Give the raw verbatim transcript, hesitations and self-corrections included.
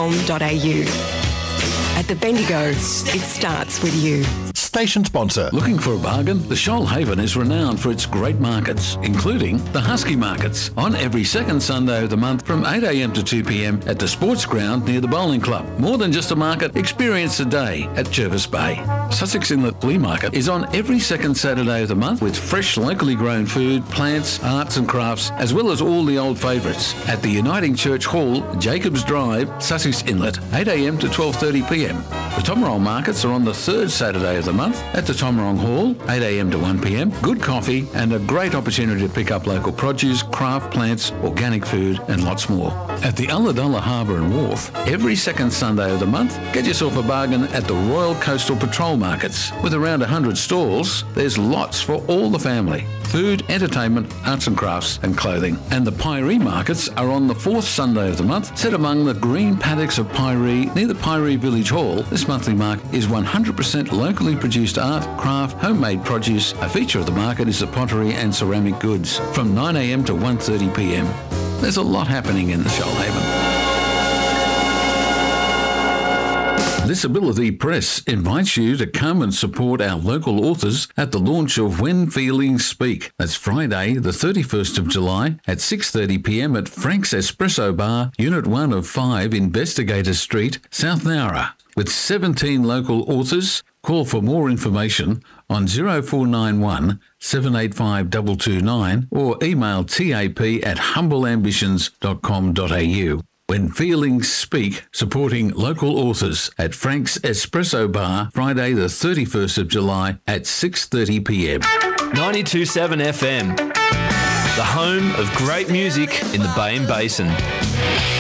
com dot a u. At the Bendigo, it starts with you. Station sponsor. Looking for a bargain? The Shoalhaven is renowned for its great markets, including the Husky Markets, on every second Sunday of the month from eight a m to two p m at the sports ground near the bowling club. More than just a market, experience a day at Jervis Bay. Sussex Inlet Flea Market is on every second Saturday of the month with fresh locally grown food, plants, arts and crafts, as well as all the old favourites. At the Uniting Church Hall, Jacobs Drive, Sussex Inlet, eight a m to twelve thirty p m. The Tomarong markets are on the third Saturday of the month at the Tomarong Hall, eight a m to one p m. Good coffee and a great opportunity to pick up local produce, craft plants, organic food and lots more. At the Ulladulla Harbour and Wharf, every second Sunday of the month, get yourself a bargain at the Royal Coastal Patrol Markets. With around one hundred stalls, there's lots for all the family. Food, entertainment, arts and crafts and clothing. And the Piree markets are on the fourth Sunday of the month, set among the green paddocks of Piree near the Piree Village Hall. This monthly market is one hundred percent locally produced art, craft, homemade produce. A feature of the market is the pottery and ceramic goods from nine a m to one thirty p m. There's a lot happening in the Shoalhaven. Disability Press invites you to come and support our local authors at the launch of When Feelings Speak. That's Friday, the thirty-first of July at six thirty p m at Frank's Espresso Bar, Unit one of five, Investigator Street, South Nowra. With seventeen local authors, call for more information on zero four nine one, seven eight five two two nine or email tap at humble ambitions dot com dot a u. When Feelings Speak, supporting local authors at Frank's Espresso Bar, Friday the thirty-first of July at six thirty p m. ninety-two point seven F M, the home of great music in the Bay and Basin.